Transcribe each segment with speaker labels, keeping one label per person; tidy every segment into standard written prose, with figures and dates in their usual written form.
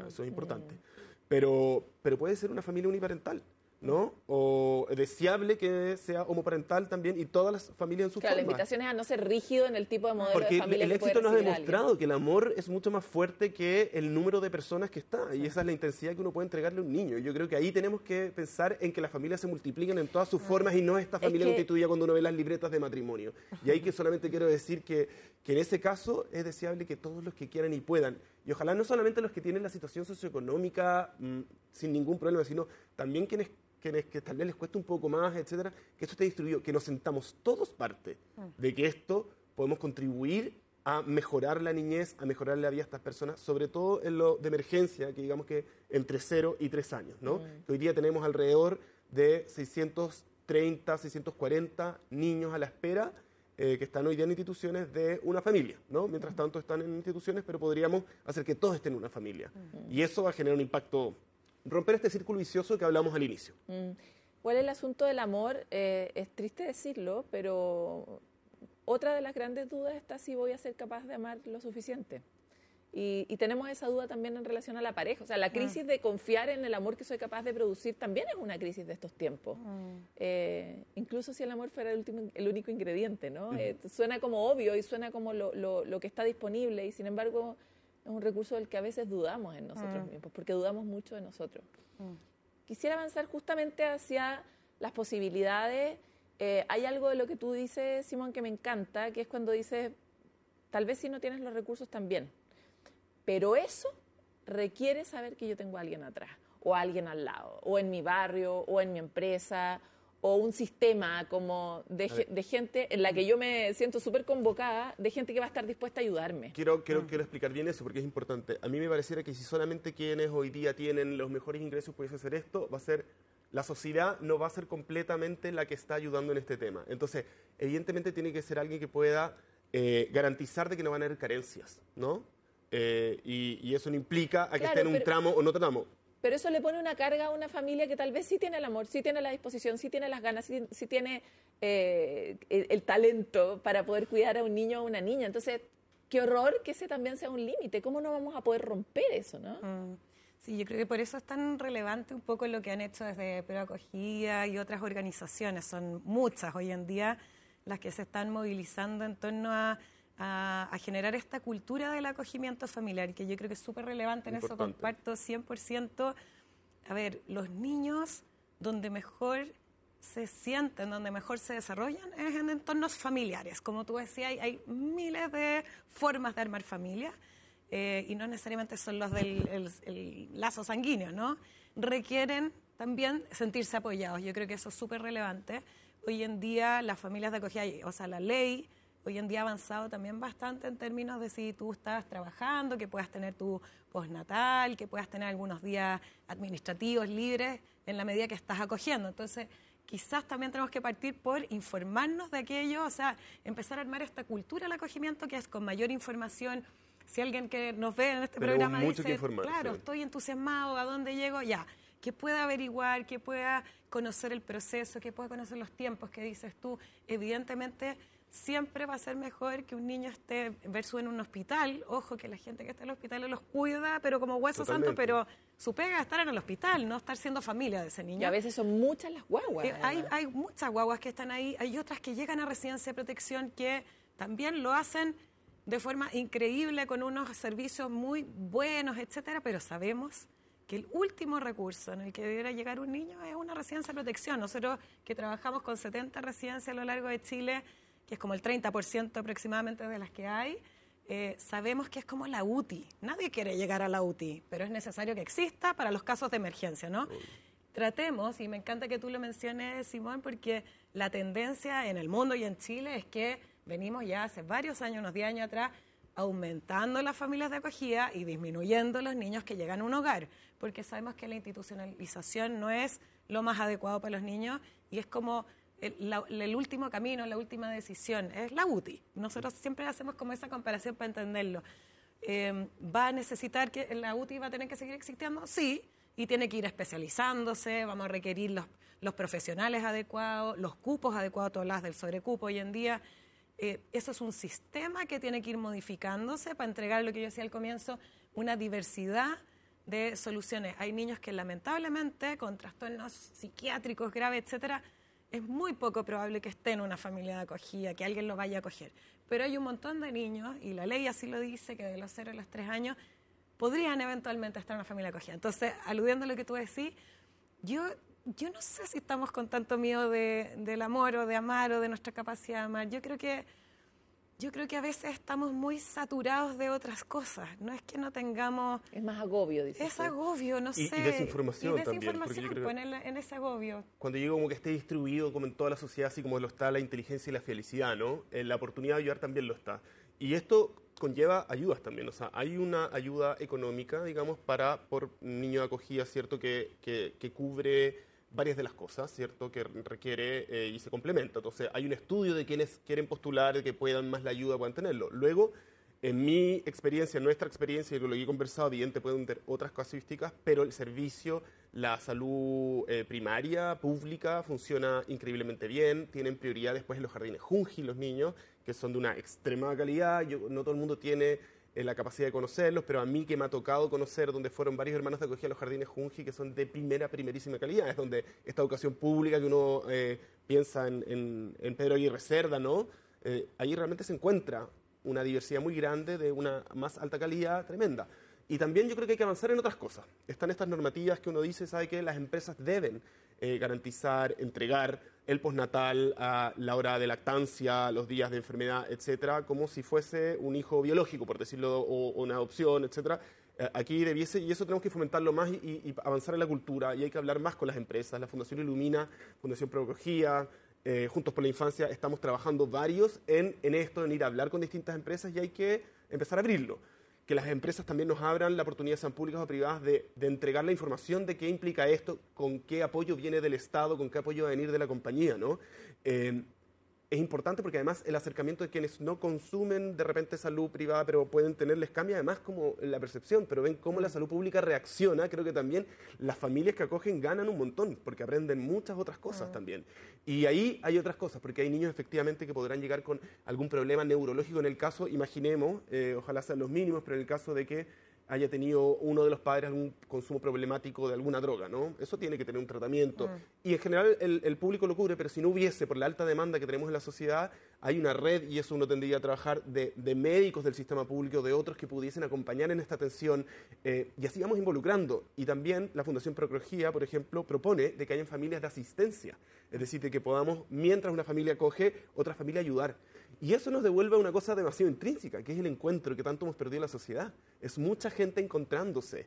Speaker 1: eso es importante. Pero puede ser una familia uniparental, ¿no? O deseable que sea homoparental también y todas las familias en su
Speaker 2: Claro, la
Speaker 1: forma.
Speaker 2: invitación es a no ser rígido en el tipo de modelo
Speaker 1: Porque
Speaker 2: de familia
Speaker 1: el
Speaker 2: que puede
Speaker 1: éxito nos ha
Speaker 2: recibir a
Speaker 1: demostrado
Speaker 2: alguien.
Speaker 1: que el amor es mucho más fuerte que el número de personas que está. Y esa es la intensidad que uno puede entregarle a un niño. Y yo creo que ahí tenemos que pensar en que las familias se multipliquen en todas sus formas y no esta familia constituida cuando uno ve las libretas de matrimonio. Y ahí que solamente quiero decir que en ese caso es deseable que todos los que quieran y puedan, y ojalá no solamente los que tienen la situación socioeconómica sin ningún problema, sino también quienes que tal vez les cueste un poco más, etcétera, que esto esté distribuido, que nos sentamos todos parte de que esto podemos contribuir a mejorar la niñez, a mejorar la vida de estas personas, sobre todo en lo de emergencia, que digamos que entre 0 y 3 años, ¿no? Que hoy día tenemos alrededor de 630, 640 niños a la espera que están hoy día en instituciones de una familia, ¿no? Mientras tanto están en instituciones, pero podríamos hacer que todos estén en una familia. Y eso va a generar un impacto, romper este círculo vicioso que hablamos al inicio.
Speaker 2: ¿Cuál es el asunto del amor? Es triste decirlo, pero otra de las grandes dudas está si voy a ser capaz de amar lo suficiente. Y tenemos esa duda también en relación a la pareja. O sea, la crisis de confiar en el amor que soy capaz de producir también es una crisis de estos tiempos. Incluso si el amor fuera el único ingrediente, ¿no? Suena como obvio y suena como lo que está disponible y sin embargo es un recurso del que a veces dudamos en nosotros mismos, porque dudamos mucho de nosotros. Quisiera avanzar justamente hacia las posibilidades. Hay algo de lo que tú dices, Simón, que me encanta, que es cuando dices, tal vez si no tienes los recursos también, pero eso requiere saber que yo tengo a alguien atrás, o a alguien al lado, o en mi barrio, o en mi empresa, o un sistema como de gente en la que yo me siento súper convocada, de gente que va a estar dispuesta a ayudarme.
Speaker 1: Quiero explicar bien eso porque es importante. A mí me pareciera que si solamente quienes hoy día tienen los mejores ingresos pudiesen hacer esto, la sociedad no va a ser completamente la que está ayudando en este tema. Entonces, evidentemente tiene que ser alguien que pueda garantizar de que no van a haber carencias, ¿no? Y eso no implica a que esté en un tramo o no tramo.
Speaker 2: Pero eso le pone una carga a una familia que tal vez sí tiene el amor, sí tiene la disposición, sí tiene las ganas, sí tiene el talento para poder cuidar a un niño o a una niña. Entonces, qué horror que ese también sea un límite. ¿Cómo no vamos a poder romper eso, no?
Speaker 3: Sí, yo creo que por eso es tan relevante un poco lo que han hecho desde Proacogida y otras organizaciones. Son muchas hoy en día las que se están movilizando en torno a generar esta cultura del acogimiento familiar, que yo creo que es súper relevante. En eso comparto 100%. A ver, los niños donde mejor se sienten, donde mejor se desarrollan es en entornos familiares. Como tú decías, hay miles de formas de armar familia y no necesariamente son los del el lazo sanguíneo, ¿no? Requieren también sentirse apoyados. Yo creo que eso es súper relevante. Hoy en día las familias de acogida, o sea, la ley hoy en día ha avanzado también bastante en términos de si tú estás trabajando, que puedas tener tu postnatal, que puedas tener algunos días administrativos libres en la medida que estás acogiendo. Entonces, quizás también tenemos que partir por informarnos de aquello, o sea, empezar a armar esta cultura del acogimiento que es con mayor información. Si alguien que nos ve en este programa dice, claro, estoy entusiasmado, ¿a dónde llego? Ya, que pueda averiguar, que pueda conocer el proceso, que pueda conocer los tiempos que dices tú. Evidentemente, siempre va a ser mejor que un niño esté versus en un hospital. Ojo, que la gente que está en el hospital los cuida, pero como hueso santo, pero su pega es estar en el hospital, no estar siendo familia de ese niño.
Speaker 2: Y a veces son muchas las guaguas.
Speaker 3: Hay muchas guaguas que están ahí, hay otras que llegan a residencia de protección que también lo hacen de forma increíble, con unos servicios muy buenos, etcétera, pero sabemos que el último recurso en el que debiera llegar un niño es una residencia de protección. Nosotros que trabajamos con 70 residencias a lo largo de Chile, que es como el 30% aproximadamente de las que hay, sabemos que es como la UTI. Nadie quiere llegar a la UTI, pero es necesario que exista para los casos de emergencia, ¿no? Tratemos, y me encanta que tú lo menciones, Simón, porque la tendencia en el mundo y en Chile es que venimos ya hace varios años, unos 10 años atrás, aumentando las familias de acogida y disminuyendo los niños que llegan a un hogar, porque sabemos que la institucionalización no es lo más adecuado para los niños y es como el último camino, la última decisión, es la UTI. Nosotros siempre hacemos como esa comparación para entenderlo. ¿Va a necesitar que la UTI va a tener que seguir existiendo? Sí, y tiene que ir especializándose, vamos a requerir los profesionales adecuados, los cupos adecuados, tú hablas del sobrecupo hoy en día. Eso es un sistema que tiene que ir modificándose para entregar lo que yo decía al comienzo, una diversidad de soluciones. Hay niños que lamentablemente con trastornos psiquiátricos graves, etcétera, es muy poco probable que esté en una familia de acogida, que alguien lo vaya a acoger. Pero hay un montón de niños, y la ley así lo dice, que de los 0 a los 3 años podrían eventualmente estar en una familia de acogida. Entonces, aludiendo a lo que tú decís, yo no sé si estamos con tanto miedo del amor o de amar o de nuestra capacidad de amar. Yo creo que a veces estamos muy saturados de otras cosas. No es que no tengamos...
Speaker 2: Es más agobio, dices
Speaker 3: Es
Speaker 2: tú.
Speaker 3: agobio, no sé.
Speaker 1: Y desinformación también.
Speaker 3: Desinformación,
Speaker 1: Porque yo creo
Speaker 3: en ese agobio.
Speaker 1: cuando digo como que esté distribuido como en toda la sociedad, así como lo está la inteligencia y la felicidad, ¿no? La oportunidad de ayudar también lo está. Y esto conlleva ayudas también, o sea, hay una ayuda económica, digamos, por niño de acogida, ¿cierto? Que cubre varias de las cosas, ¿cierto?, que requiere y se complementa. Entonces, hay un estudio de quienes quieren postular, de que puedan más la ayuda, puedan tenerlo. Luego, en mi experiencia, en nuestra experiencia, y con lo que he conversado, evidente, pueden tener otras casuísticas, pero el servicio, la salud primaria, pública, funciona increíblemente bien. Tienen prioridad después en los jardines Junji, los niños, que son de una extrema calidad. No todo el mundo tiene la capacidad de conocerlos, pero a mí que me ha tocado conocer donde fueron varios hermanos de acogida a los jardines Junji, que son de primerísima calidad, es donde esta educación pública que uno piensa en Pedro Aguirre Cerda, ¿no? Ahí realmente se encuentra una diversidad muy grande de una más alta calidad tremenda. Y también yo creo que hay que avanzar en otras cosas. Están estas normativas que uno dice, sabe que las empresas deben garantizar, entregar el postnatal a la hora de lactancia, los días de enfermedad, etcétera, como si fuese un hijo biológico, por decirlo, o una adopción, etcétera. Aquí debiese, y eso tenemos que fomentarlo más y avanzar en la cultura, y hay que hablar más con las empresas. La Fundación Ilumina, Fundación Procogía, Juntos por la Infancia, estamos trabajando varios en esto, en ir a hablar con distintas empresas, y hay que empezar a abrirlo. Que las empresas también nos abran la oportunidad, sean públicas o privadas, de entregar la información de qué implica esto, con qué apoyo viene del Estado, con qué apoyo va a venir de la compañía, ¿no? Es importante porque además el acercamiento de quienes no consumen de repente salud privada, pero pueden tenerles cambia además como la percepción, pero ven cómo la salud pública reacciona. Creo que también las familias que acogen ganan un montón, porque aprenden muchas otras cosas también. Y ahí hay otras cosas, porque hay niños efectivamente que podrán llegar con algún problema neurológico en el caso, imaginemos, ojalá sean los mínimos, pero en el caso de que haya tenido uno de los padres algún consumo problemático de alguna droga, ¿no? Eso tiene que tener un tratamiento. Y en general el público lo cubre, pero si no hubiese, por la alta demanda que tenemos en la sociedad, hay una red, y eso uno tendría que trabajar, de médicos del sistema público, de otros que pudiesen acompañar en esta atención, y así vamos involucrando. Y también la Fundación Procogía, por ejemplo, propone de que hayan familias de asistencia, es decir, de que podamos, mientras una familia acoge, otra familia ayudar. Y eso nos devuelve a una cosa demasiado intrínseca, que es el encuentro que tanto hemos perdido en la sociedad. Es mucha gente encontrándose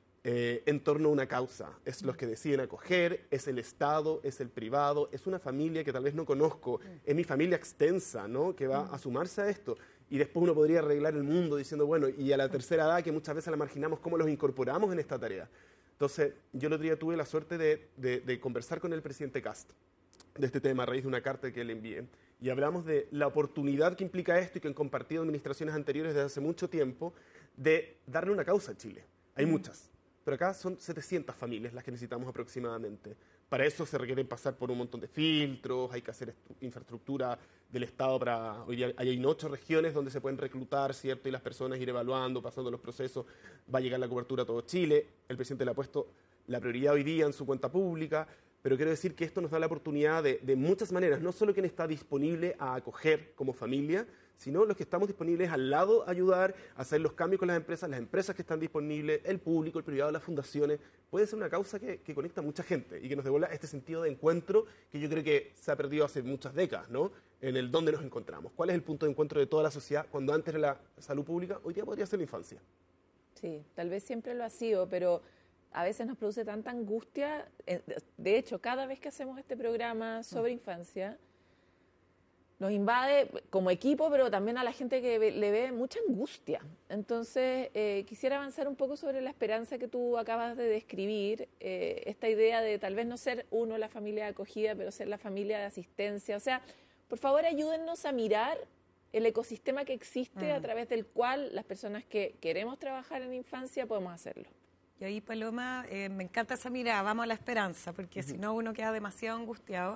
Speaker 1: en torno a una causa. Es los que deciden acoger, es el Estado, es el privado, es una familia que tal vez no conozco, es mi familia extensa, ¿no?, que va a sumarse a esto. Y después uno podría arreglar el mundo diciendo, bueno, y a la tercera edad, que muchas veces la marginamos, ¿cómo los incorporamos en esta tarea? Entonces, yo el otro día tuve la suerte de conversar con el presidente Kast de este tema a raíz de una carta que le envié. Y hablamos de la oportunidad que implica esto y que han compartido administraciones anteriores desde hace mucho tiempo de darle una causa a Chile. Hay muchas, pero acá son 700 familias las que necesitamos aproximadamente. Para eso se requieren pasar por un montón de filtros, hay que hacer infraestructura del Estado para... Hoy día hay 8 regiones donde se pueden reclutar, ¿cierto? Y las personas ir evaluando, pasando los procesos, va a llegar la cobertura a todo Chile. El presidente le ha puesto la prioridad hoy día en su cuenta pública. Pero quiero decir que esto nos da la oportunidad de muchas maneras, no solo quien está disponible a acoger como familia, sino los que estamos disponibles al lado a ayudar, a hacer los cambios con las empresas que están disponibles, el público, el privado, las fundaciones. Puede ser una causa que conecta a mucha gente y que nos devuelva este sentido de encuentro que yo creo que se ha perdido hace muchas décadas, ¿no? En el dónde nos encontramos. ¿Cuál es el punto de encuentro de toda la sociedad cuando antes era la salud pública? Hoy día podría ser la infancia.
Speaker 2: Sí, tal vez siempre lo ha sido, pero a veces nos produce tanta angustia. De hecho, cada vez que hacemos este programa sobre infancia, nos invade como equipo, pero también a la gente que le ve mucha angustia. Entonces, quisiera avanzar un poco sobre la esperanza que tú acabas de describir, esta idea de tal vez no ser uno la familia de acogida, pero ser la familia de asistencia. O sea, por favor, ayúdennos a mirar el ecosistema que existe a través del cual las personas que queremos trabajar en infancia podemos hacerlo.
Speaker 3: Y ahí, Paloma, me encanta esa mirada, vamos a la esperanza, porque si no uno queda demasiado angustiado.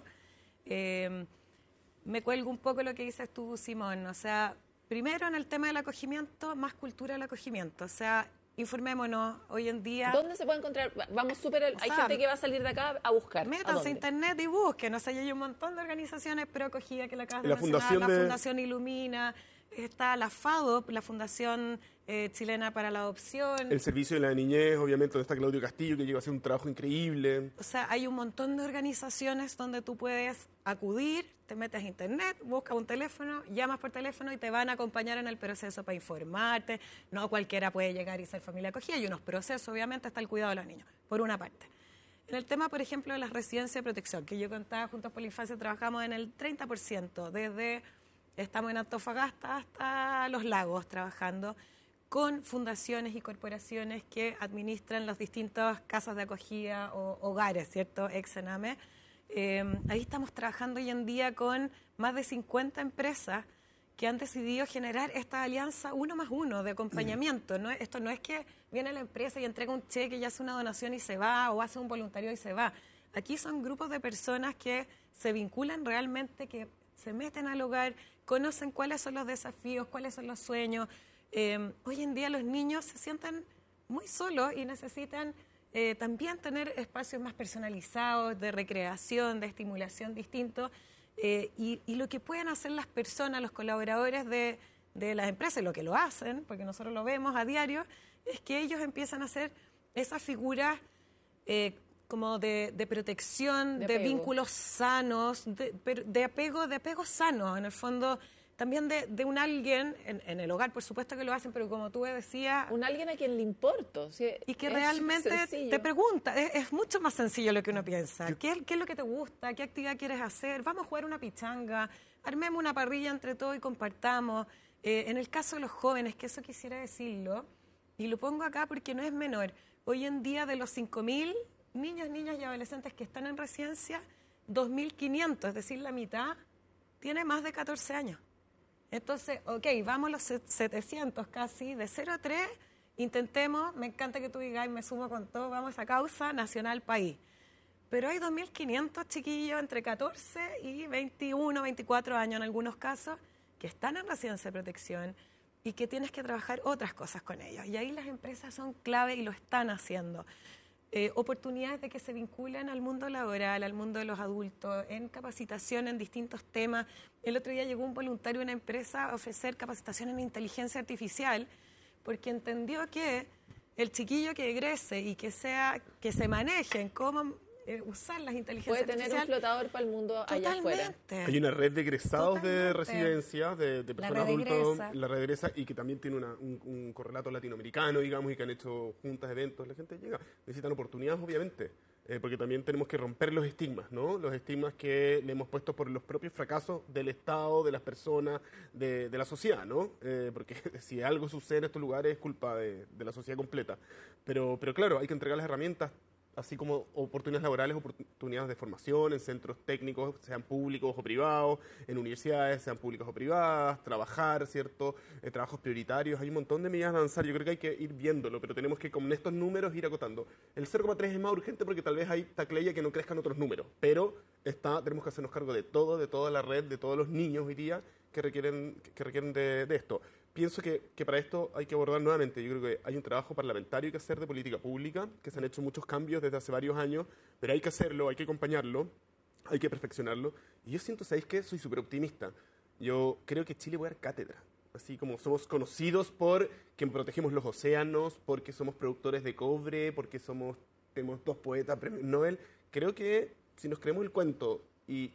Speaker 3: Me cuelgo un poco lo que dices tú, Simón. O sea, primero en el tema del acogimiento, más cultura del acogimiento. O sea, informémonos. Hoy en día...
Speaker 2: ¿Dónde se puede encontrar? Vamos súper... Hay
Speaker 3: sea,
Speaker 2: gente que va a salir de acá a buscar.
Speaker 3: Métanse a internet y busquen. O sea, hay un montón de organizaciones pro acogida que la acabas de
Speaker 1: La
Speaker 3: mencionar.
Speaker 1: Fundación
Speaker 3: La
Speaker 1: de-
Speaker 3: Fundación Ilumina, está la FADOP, la Fundación Chilena para la Adopción.
Speaker 1: El Servicio de la Niñez, obviamente, donde está Claudio Castillo, que lleva a hacer un trabajo increíble.
Speaker 3: O sea, hay un montón de organizaciones donde tú puedes acudir, te metes a internet, buscas un teléfono, llamas por teléfono y te van a acompañar en el proceso para informarte. No cualquiera puede llegar y ser familia acogida. Hay unos procesos, obviamente, hasta el cuidado de los niños, por una parte. En el tema, por ejemplo, de las residencias de protección, que yo contaba, Juntos por la Infancia trabajamos en el 30%, estamos en Antofagasta hasta Los Lagos trabajando con fundaciones y corporaciones que administran las distintas casas de acogida o hogares, ¿cierto? Ex-Ename. Ahí estamos trabajando hoy en día con más de 50 empresas que han decidido generar esta alianza 1+1 de acompañamiento. ¿No? Esto no es que viene la empresa y entrega un cheque y hace una donación y se va, o hace un voluntario y se va. Aquí son grupos de personas que se vinculan realmente, que se meten al hogar, conocen cuáles son los desafíos, cuáles son los sueños. Hoy en día los niños se sienten muy solos y necesitan también tener espacios más personalizados, de recreación, de estimulación distintos. Y lo que pueden hacer las personas, los colaboradores de las empresas, lo que lo hacen, porque nosotros lo vemos a diario, es que ellos empiezan a hacer esas figuras como de protección, de vínculos sanos, de apego sano, en el fondo. También de un alguien, en el hogar por supuesto que lo hacen, pero como tú decías...
Speaker 2: Un alguien a quien le importo. ¿Sí?
Speaker 3: Y que realmente te pregunta, es mucho más sencillo lo que uno piensa. ¿Qué es lo que te gusta? ¿Qué actividad quieres hacer? Vamos a jugar una pichanga, armemos una parrilla entre todos y compartamos. En el caso de los jóvenes, que eso quisiera decirlo, y lo pongo acá porque no es menor, hoy en día de los 5.000 niños, niñas y adolescentes que están en residencia, 2.500, es decir, la mitad, tiene más de 14 años. Entonces, ok, vamos a los 700 casi, de 0 a 3, intentemos, me encanta que tú digas, me sumo con todo, vamos a esa causa nacional país. Pero hay 2.500 chiquillos entre 14 y 21, 24 años en algunos casos, que están en residencia de protección y que tienes que trabajar otras cosas con ellos. Y ahí las empresas son clave y lo están haciendo. Oportunidades de que se vinculen al mundo laboral, al mundo de los adultos, en capacitación en distintos temas. El otro día llegó un voluntario a una empresa a ofrecer capacitación en inteligencia artificial porque entendió que el chiquillo que egrese y que se maneje en cómo usar las inteligencias
Speaker 2: puede tener
Speaker 3: artificiales.
Speaker 2: un flotador para el mundo allá afuera.
Speaker 1: Hay una red de egresados de
Speaker 3: Totalmente.
Speaker 1: residencias, de personas
Speaker 3: red
Speaker 1: adultas,
Speaker 3: egresa.
Speaker 1: la red egresa, y que también tiene un correlato latinoamericano, digamos, y que han hecho juntas, eventos, la gente llega. Necesitan oportunidades, obviamente, porque también tenemos que romper los estigmas, ¿no? Los estigmas que le hemos puesto por los propios fracasos del Estado, de las personas, de la sociedad, ¿no? Porque si algo sucede en estos lugares es culpa de la sociedad completa. Pero claro, hay que entregar las herramientas, así como oportunidades laborales, oportunidades de formación en centros técnicos, sean públicos o privados, en universidades, sean públicas o privadas, trabajar, ¿cierto? Trabajos prioritarios, hay un montón de medidas a avanzar, yo creo que hay que ir viéndolo, pero tenemos que con estos números ir acotando. El 0,3 es más urgente porque tal vez hay tacleya que no crezcan otros números, pero tenemos que hacernos cargo de toda la red, de todos los niños hoy día que requieren de esto. Pienso que para esto hay que abordar nuevamente, yo creo que hay un trabajo parlamentario que hacer de política pública, que se han hecho muchos cambios desde hace varios años, pero hay que hacerlo, hay que acompañarlo, hay que perfeccionarlo. Y yo siento, ¿sabéis qué? Soy súper optimista. Yo creo que Chile puede dar cátedra. Así como somos conocidos por que protegemos los océanos, porque somos productores de cobre, porque tenemos 2 poetas, premios Nobel. Creo que si nos creemos el cuento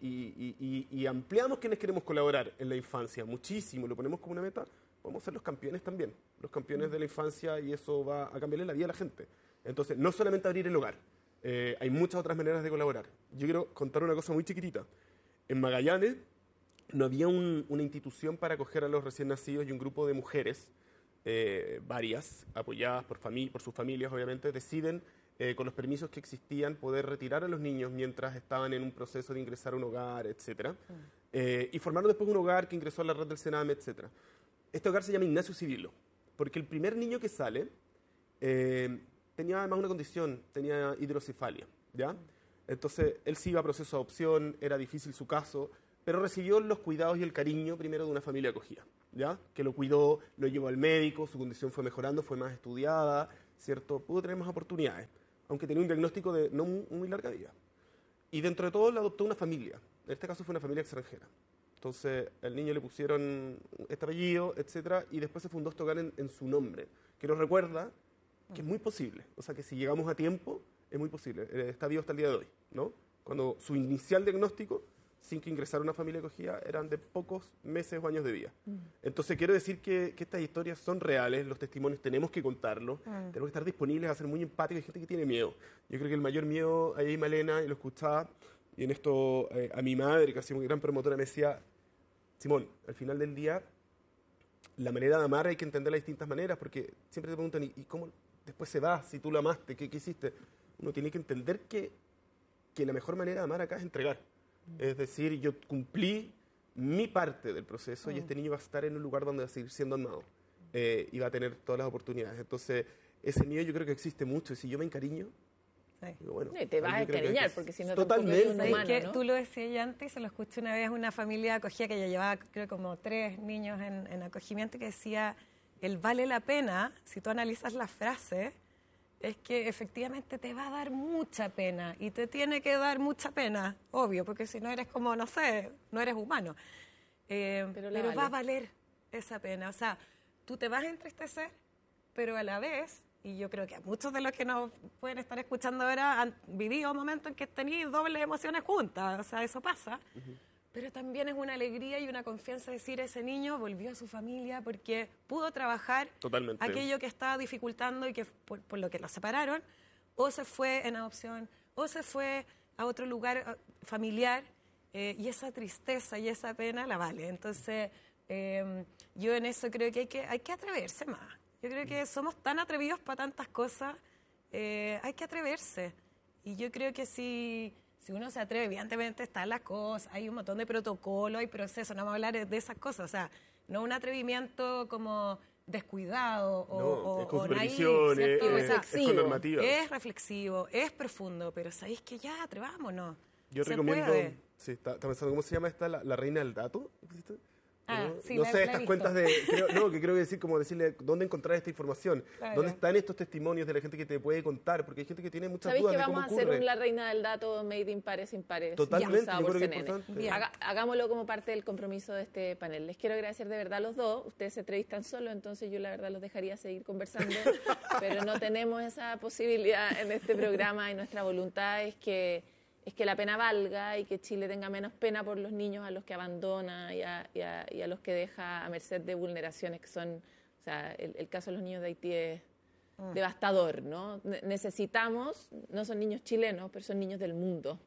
Speaker 1: y ampliamos quienes queremos colaborar en la infancia muchísimo, lo ponemos como una meta, podemos ser los campeones también, los campeones de la infancia, y eso va a cambiarle la vida a la gente. Entonces, no solamente abrir el hogar, hay muchas otras maneras de colaborar. Yo quiero contar una cosa muy chiquitita. En Magallanes no había una institución para acoger a los recién nacidos, y un grupo de mujeres, varias, apoyadas por sus familias, obviamente, deciden, con los permisos que existían, poder retirar a los niños mientras estaban en un proceso de ingresar a un hogar, etc. Y formaron después un hogar que ingresó a la red del Sename, etc. Este hogar se llama Ignacio Cirilo, porque el primer niño que sale tenía además una condición, tenía hidrocefalia, ¿ya? Entonces, él sí iba a proceso de adopción, era difícil su caso, pero recibió los cuidados y el cariño primero de una familia acogida. ¿ya? Que lo cuidó, lo llevó al médico, su condición fue mejorando, fue más estudiada, ¿cierto? Pudo tener más oportunidades, aunque tenía un diagnóstico de no muy larga vida. Y dentro de todo, le adoptó una familia. En este caso fue una familia extranjera. Entonces, al niño le pusieron este apellido, etcétera, y después se fundó este hogar en su nombre, que nos recuerda que es muy posible. O sea, que si llegamos a tiempo, es muy posible. Está vivo hasta el día de hoy, ¿no? Cuando su inicial diagnóstico, sin que ingresara una familia acogida, eran de pocos meses o años de vida. Entonces, quiero decir que estas historias son reales, los testimonios tenemos que contarlos, tenemos que estar disponibles a ser muy empáticos. Hay gente que tiene miedo. Yo creo que el mayor miedo, ahí Malena, y lo escuchaba, y en esto a mi madre, que ha sido una gran promotora, me decía, Simón, al final del día, la manera de amar hay que entenderla de distintas maneras, porque siempre te preguntan, ¿y cómo después se va? Si tú lo amaste, ¿qué hiciste? Uno tiene que entender que la mejor manera de amar acá es entregar. Es decir, yo cumplí mi parte del proceso y este niño va a estar en un lugar donde va a seguir siendo amado y va a tener todas las oportunidades. Entonces, ese miedo yo creo que existe mucho, y si yo me encariño, digo, bueno,
Speaker 2: y te vas a encariñar, porque si no
Speaker 1: totalmente.
Speaker 2: tampoco eres humano, ¿no?
Speaker 3: Tú lo decías ya antes, y se lo escuché una vez una familia acogida que ya llevaba, creo, como 3 niños en acogimiento, que decía, el vale la pena, si tú analizas la frase, es que efectivamente te va a dar mucha pena, y te tiene que dar mucha pena, obvio, porque si no eres como, no sé, no eres humano. Pero
Speaker 2: vale.
Speaker 3: va a valer esa pena. O sea, tú te vas a entristecer, pero a la vez, y yo creo que muchos de los que nos pueden estar escuchando ahora han vivido momentos en que tenéis dobles emociones juntas, o sea, eso pasa. Pero también es una alegría y una confianza decir, ese niño volvió a su familia porque pudo trabajar
Speaker 1: Totalmente.
Speaker 3: aquello que estaba dificultando y que por lo que lo separaron, o se fue en adopción, o se fue a otro lugar familiar, y esa tristeza y esa pena la vale. Entonces, yo en eso creo que hay que atreverse más. Yo creo que somos tan atrevidos para tantas cosas, hay que atreverse. Y yo creo que si uno se atreve, evidentemente están las cosas, hay un montón de protocolos, hay procesos, no vamos a hablar de esas cosas, o sea, no un atrevimiento como descuidado
Speaker 1: es con
Speaker 3: o
Speaker 1: supervisión,
Speaker 3: naif, ¿cierto?
Speaker 1: es con normativa.
Speaker 3: Es reflexivo, es profundo, pero sabéis que ya, atrevámonos.
Speaker 1: Yo
Speaker 3: se
Speaker 1: recomiendo,
Speaker 3: puede.
Speaker 1: sí, está pensando, ¿cómo se llama esta? La reina del dato. ¿Existe?
Speaker 3: Ah,
Speaker 1: ¿No?
Speaker 3: sí,
Speaker 1: No
Speaker 3: la
Speaker 1: sé,
Speaker 3: he
Speaker 1: estas
Speaker 3: visto.
Speaker 1: cuentas que creo que decir, como decirle dónde encontrar esta información,
Speaker 3: Claro.
Speaker 1: dónde están estos testimonios de la gente que te puede contar, porque hay gente que tiene muchas
Speaker 2: ¿Sabéis
Speaker 1: dudas
Speaker 2: que
Speaker 1: de cómo
Speaker 2: vamos a hacer
Speaker 1: ocurre.
Speaker 2: un La Reina del Dato made in pares impares?
Speaker 1: Totalmente,
Speaker 2: impulsado
Speaker 1: yo
Speaker 2: por
Speaker 1: creo que es
Speaker 2: CNN?
Speaker 1: importante.
Speaker 3: Bien.
Speaker 2: Hagámoslo como parte del compromiso de este panel. Les quiero agradecer de verdad a los dos. Ustedes se entrevistan solo, entonces yo la verdad los dejaría seguir conversando, pero no tenemos esa posibilidad en este programa, y nuestra voluntad es que la pena valga y que Chile tenga menos pena por los niños a los que abandona y a los que deja a merced de vulneraciones que son, o sea, el caso de los niños de Haití es devastador, ¿no? Necesitamos, no son niños chilenos, pero son niños del mundo,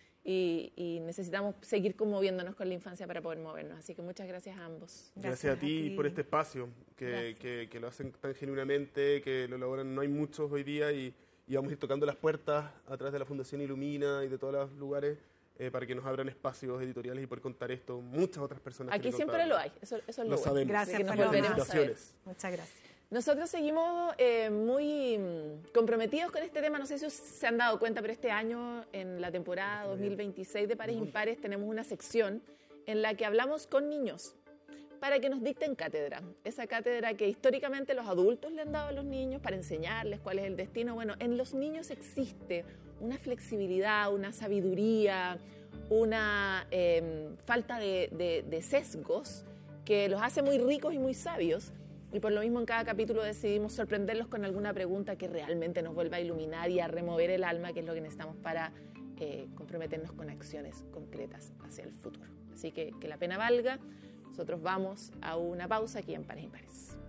Speaker 2: y necesitamos seguir conmoviéndonos con la infancia para poder movernos. Así que muchas gracias a ambos.
Speaker 1: Gracias a ti por este espacio, que lo hacen tan genuinamente, que lo logran. No hay muchos hoy día, y vamos a ir tocando las puertas a través de la Fundación Ilumina y de todos los lugares para que nos abran espacios editoriales y poder contar esto. Muchas otras personas.
Speaker 2: Aquí siempre lo hay, eso es lo
Speaker 1: Lo
Speaker 2: bueno.
Speaker 1: sabemos.
Speaker 3: Gracias,
Speaker 2: Así que nos
Speaker 3: Paloma.
Speaker 2: volveremos a ver.
Speaker 1: Felicitaciones.
Speaker 3: Muchas gracias.
Speaker 2: Nosotros seguimos muy comprometidos con este tema. No sé si se han dado cuenta, pero este año, en la temporada 2026 de Pares Impares, tenemos una sección en la que hablamos con niños para que nos dicten cátedra. Esa cátedra que históricamente los adultos le han dado a los niños para enseñarles cuál es el destino. Bueno, en los niños existe una flexibilidad, una sabiduría, una falta de sesgos que los hace muy ricos y muy sabios. Y por lo mismo en cada capítulo decidimos sorprenderlos con alguna pregunta que realmente nos vuelva a iluminar y a remover el alma, que es lo que necesitamos para comprometernos con acciones concretas hacia el futuro. Así que la pena valga. Nosotros vamos a una pausa aquí en Pares Impares.